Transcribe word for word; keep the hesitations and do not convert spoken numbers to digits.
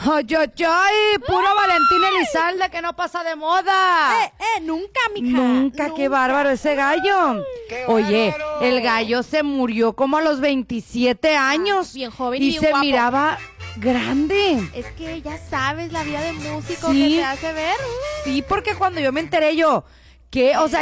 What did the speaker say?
Ay, ay, ay, puro Valentín Elizalde que no pasa de moda. Eh, eh, nunca, mija. Nunca, qué bárbaro ese gallo. ¡Qué Oye, bárbaro! el gallo se murió como a los veintisiete años. bien joven y y bien se guapo. miraba grande. Es que ya sabes la vida de músico Sí. que te hace ver. Sí, porque cuando yo me enteré yo, que, o sea,